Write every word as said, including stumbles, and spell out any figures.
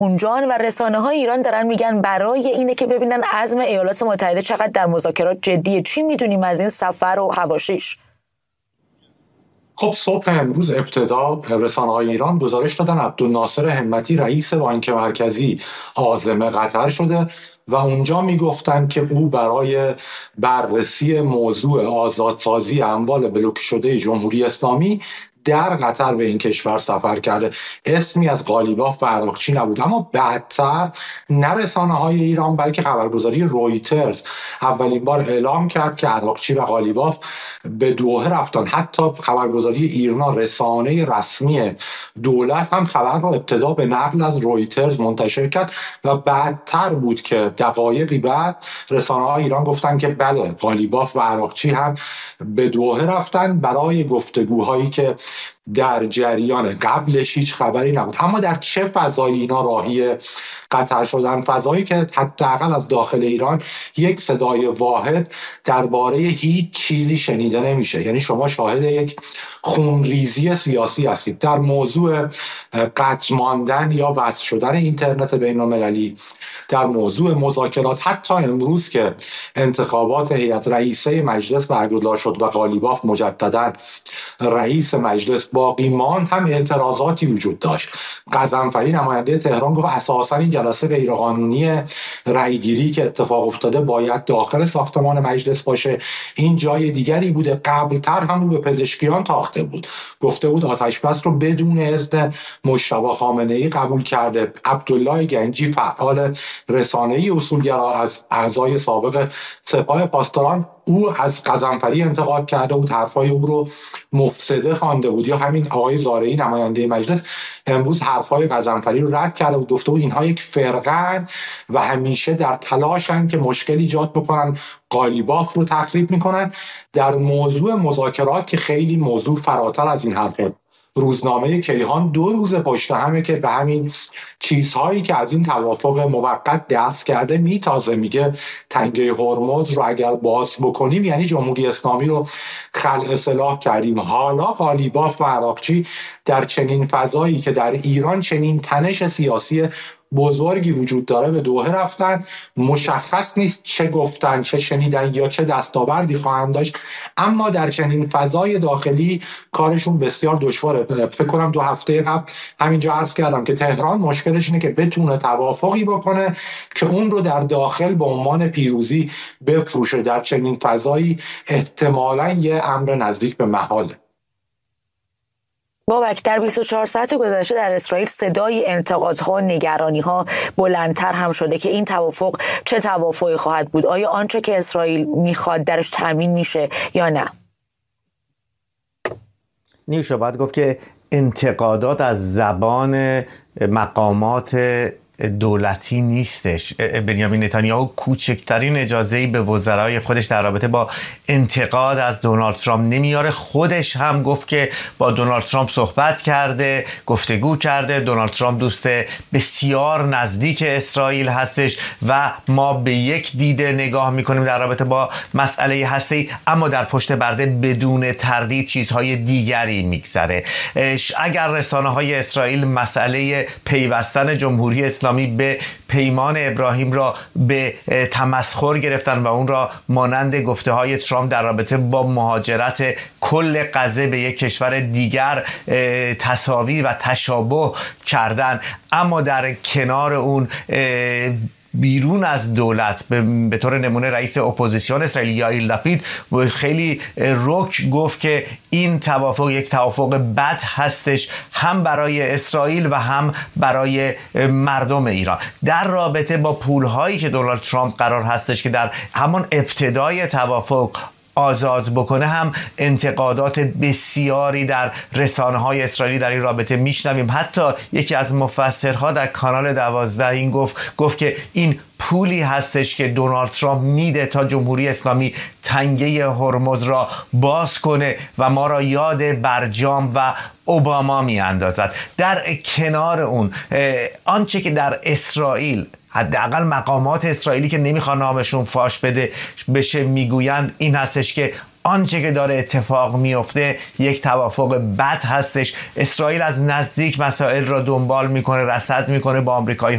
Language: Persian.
اونجان و رسانه های ایران دارن میگن برای اینه که ببینن عزم ایالات متحده چقدر در مذاکرات جدیه. چی میدونیم از این سفر و حواشیش؟ خب صبح امروز ابتدا رسانه‌های ایران گزارش دادن عبدالناصر همتی رئیس بانک مرکزی عازم قطر شده و اونجا میگفتن که او برای بررسی موضوع آزادسازی اموال بلوک شده جمهوری اسلامی در قطر به این کشور سفر کرده. اسمی از قالیباف و عراقچی نبود. اما بعدتر نه رسانه‌های ایران بلکه خبرگزاری رویترز اولین بار اعلام کرد که عراقچی و قالیباف به دوحه رفتن. حتی خبرگزاری ایرنا، رسانه رسمی دولت، هم خبر را ابتدا به نقل از رویترز منتشر کرد و بعدتر بود که دقایقی بعد رسانه‌های ایران گفتن که بله، قالیباف و عراقچی هم به دوحه رفتن برای گفتگوهایی که در جریان قبلش هیچ خبری نبود. اما در چه فضایی اینا راهی قطر شدن؟ فضایی که حداقل از داخل ایران یک صدای واحد درباره هیچ چیزی شنیده نمیشه. یعنی شما شاهد یک خونریزی سیاسی هستید در موضوع قطع ماندن یا وصل شدن اینترنت بین‌المللی، در موضوع مذاکرات. حتی امروز که انتخابات هیئت رئیسه مجلس برگزار شد و قالیباف مجددا رئیس مجلس باقی ماند، هم اعتراضاتی وجود داشت. غضنفری نماینده تهران گفت اساساً این جلسه غیرقانونی رأیگیری که اتفاق افتاده باید داخل ساختمان مجلس باشه، این جای دیگری بوده. قبلتر هم به پزشکیان تاخته بود، گفته بود آتش‌بس رو بدون اذن مجتبی خامنه‌ای قبول کرده. عبدالله گنجی فعال رسانه‌ای اصولگرا از اعضای سابق سپاه پاسداران، او از غضنفری انتقاد کرده بود، حرفای او رو مفسده خوانده بود. یا همین آقای زارعی نماینده مجلس امروز حرفای غضنفری رو رد کرده بود، گفته بود اینها یک فرقه‌اند و همیشه در تلاشن که مشکل ایجاد بکنن، قالیباف رو تخریب میکنن. در موضوع مذاکرات که خیلی موضوع فراتر از این حرفه، روزنامه کیهان دو روز پشت همه که به همین چیزهایی که از این توافق موقت دست کرده میتازه. میگه تنگه هرمز رو اگر باز بکنیم یعنی جمهوری اسلامی رو خلع سلاح کردیم. حالا قالیباف و عراقچی در چنین فضایی که در ایران چنین تنش سیاسی بزرگی وجود داره به دوحه رفتن. مشخص نیست چه گفتن، چه شنیدن یا چه دستاوردی خواهند داشت، اما در چنین فضای داخلی کارشون بسیار دشواره. فکر کنم دو هفته قبل همینجا عرض کردم که تهران مشکلش اینه که بتونه توافقی بکنه که اون رو در داخل به عنوان پیروزی بفروشه. در چنین فضایی احتمالاً یه امر نزدیک به محاله. بابک، در بیست و چهار ساعت گذشته در اسرائیل صدای انتقادها و نگرانی‌ها بلندتر هم شده که این توافق چه توافقی خواهد بود؟ آیا آنچه که اسرائیل میخواد درش تامین میشه یا نه؟ نیوشا باید گفت که انتقادات از زبان مقامات دولتی نیستش. بنیامین نتانیاهو کوچکترین اجازه‌ای به وزرای خودش در رابطه با انتقاد از دونالد ترامپ نمیاره. خودش هم گفت که با دونالد ترامپ صحبت کرده، گفتگو کرده. دونالد ترامپ دوست بسیار نزدیک اسرائیل هستش و ما به یک دیده نگاه میکنیم در رابطه با مسئله هسته‌ای، اما در پشت پرده بدون تردید چیزهای دیگری میگذره. اگر رسانه‌های اسرائیل مسئله پیوستن جمهوری اسلامی به پیمان ابراهیم را به تمسخر گرفتن و اون را مانند گفته های ترامپ در رابطه با مهاجرت کل غزه به یک کشور دیگر تساوی و تشابه کردن، اما در کنار اون بیرون از دولت به طور نمونه رئیس اپوزیسیون اسرائیل یائیر لپید خیلی رک گفت که این توافق یک توافق بد هستش، هم برای اسرائیل و هم برای مردم ایران. در رابطه با پولهایی که دونالد ترامپ قرار هستش که در همان ابتدای توافق آزاد بکنه، هم انتقادات بسیاری در رسانه‌های اسرائیلی در این رابطه میشنویم. حتی یکی از مفسرها در کانال دوازده این گفت گفت که این پولی هستش که دونالد ترامپ میده تا جمهوری اسلامی تنگه هرمز را باز کنه و ما را یاد برجام و اوباما میاندازد. در کنار اون آنچه که در اسرائیل حداقل مقامات اسرائیلی که نمیخوان نامشون فاش بده بشه میگویند این هستش که آنچه که داره اتفاق میفته یک توافق بد هستش. اسرائیل از نزدیک مسائل را دنبال میکنه، رصد میکنه، با آمریکایی